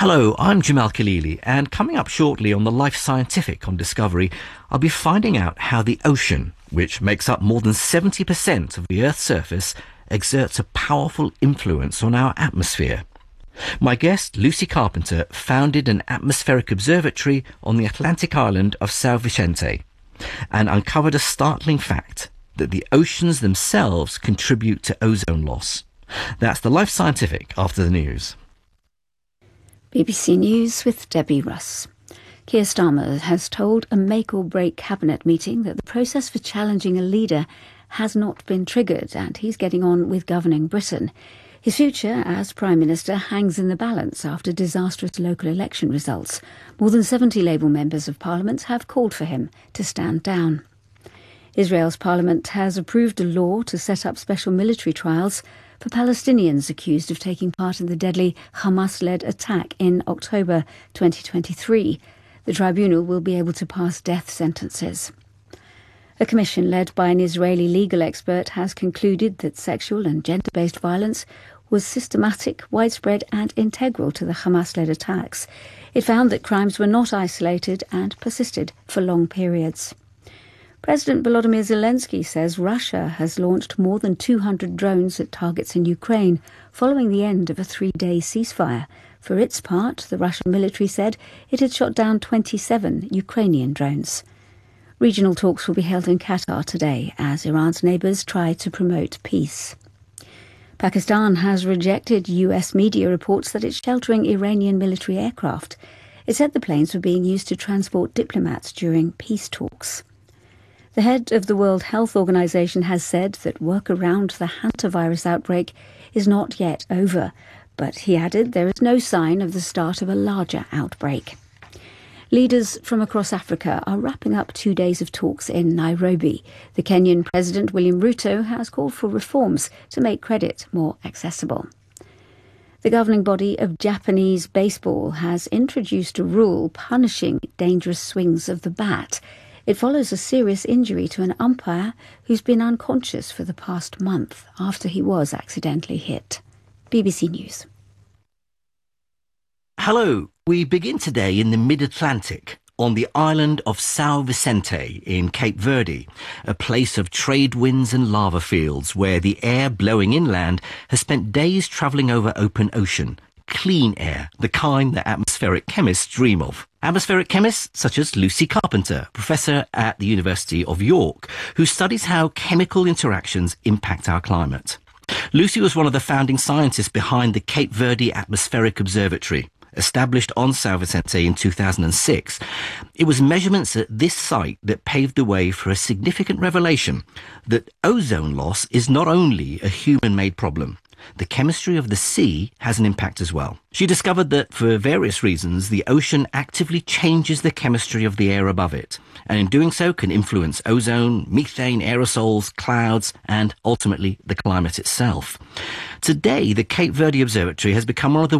Hello, I'm Jamal Khalili, and coming up shortly on the Life Scientific on Discovery, I'll be finding out how the ocean, which makes up more than 70% of the Earth's surface, exerts a powerful influence on our atmosphere. My guest, Lucy Carpenter, founded an atmospheric observatory on the Atlantic island of São Vicente and uncovered a startling fact that the oceans themselves contribute to ozone loss. That's the Life Scientific after the news. BBC News with Debbie Russ. Keir Starmer has told a make-or-break cabinet meeting that the process for challenging a leader has not been triggered and he's getting on with governing Britain. His future as Prime Minister hangs in the balance after disastrous local election results. More than 70 Labour members of Parliament have called for him to stand down. Israel's Parliament has approved a law to set up special military trials for Palestinians accused of taking part in the deadly Hamas-led attack in October 2023. The tribunal will be able to pass death sentences. A commission led by an Israeli legal expert has concluded that sexual and gender-based violence was systematic, widespread and integral to the Hamas-led attacks. It found that crimes were not isolated and persisted for long periods. President Volodymyr Zelensky says Russia has launched more than 200 drones at targets in Ukraine following the end of a 3-day ceasefire. For its part, the Russian military said it had shot down 27 Ukrainian drones. Regional talks will be held in Qatar today as Iran's neighbours try to promote peace. Pakistan has rejected US media reports that it's sheltering Iranian military aircraft. It said the planes were being used to transport diplomats during peace talks. The head of the World Health Organization has said that work around the hantavirus outbreak is not yet over, but he added there is no sign of the start of a larger outbreak. Leaders from across Africa are wrapping up 2 days of talks in Nairobi. The Kenyan President William Ruto has called for reforms to make credit more accessible. The governing body of Japanese baseball has introduced a rule punishing dangerous swings of the bat. It follows a serious injury to an umpire who's been unconscious for the past month after he was accidentally hit. BBC News. Hello, we begin today in the mid-Atlantic on the island of São Vicente in Cape Verde, a place of trade winds and lava fields where the air blowing inland has spent days travelling over open ocean. Clean air, the kind that atmospheric chemists dream of. Atmospheric chemists such as Lucy Carpenter, professor at the University of York, who studies how chemical interactions impact our climate. Lucy was one of the founding scientists behind the Cape Verde Atmospheric Observatory, established on São Vicente in 2006. It was measurements at this site that paved the way for a significant revelation that ozone loss is not only a human-made problem. The chemistry of the sea has an impact as well. She discovered that for various reasons, the ocean actively changes the chemistry of the air above it, and in doing so can influence ozone, methane, aerosols, clouds, and ultimately the climate itself. Today, the Cape Verde Observatory has become one of the